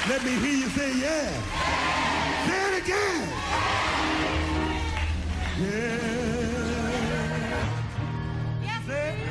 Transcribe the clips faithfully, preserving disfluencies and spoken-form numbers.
Let me hear you say yeah. Say it again. Yeah. Yes. Say it.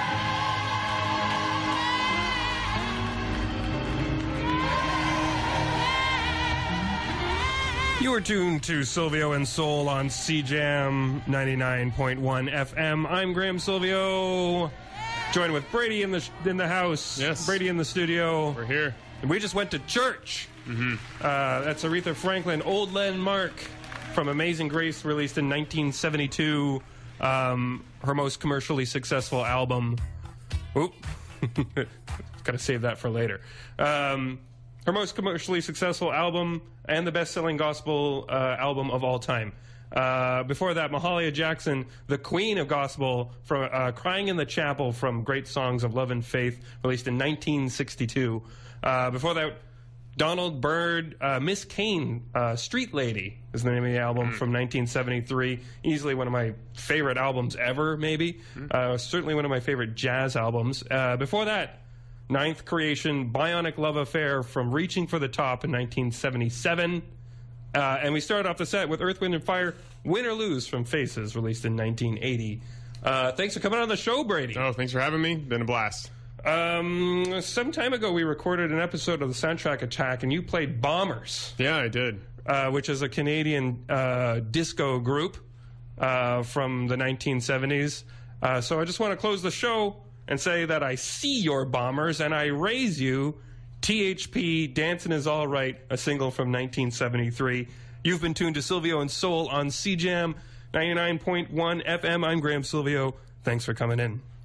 You are tuned to Silvio and Soul on C Jam ninety-nine point one F M. I'm Graham Silvio, joined with Brady in the in the house. Yes. Brady in the studio. We're here. And we just went to church. Mm-hmm. Uh, that's Aretha Franklin, Old Landmark from Amazing Grace, released in nineteen seventy-two. Um, her most commercially successful album. Oop. Gotta save that for later. Um, her most commercially successful album and the best-selling gospel uh, album of all time. Uh, before that, Mahalia Jackson, the queen of gospel, from uh, Crying in the Chapel from Great Songs of Love and Faith, released in nineteen sixty-two. Uh, before that, Donald Byrd, uh, Miss Kane, uh, Street Lady is the name of the album, mm. from nineteen seventy-three. Easily one of my favorite albums ever, maybe. Mm. Uh, certainly one of my favorite jazz albums. Uh, before that, Ninth Creation, Bionic Love Affair from Reaching for the Top in nineteen seventy-seven. Uh, and we started off the set with Earth, Wind and Fire, Win or Lose from Faces, released in nineteen eighty. Uh, thanks for coming on the show, Brady. Oh, thanks for having me. Been a blast. Um, some time ago, we recorded an episode of the Soundtrack Attack, and you played Bombers. Yeah, I did. Uh, which is a Canadian uh, disco group uh, from the nineteen seventies. Uh, so I just want to close the show and say that I see your Bombers, and I raise you T H P, Dancing is All Right, a single from nineteen seventy-three. You've been tuned to Silvio and Soul on C Jam ninety-nine point one F M. I'm Graham Silvio. Thanks for coming in.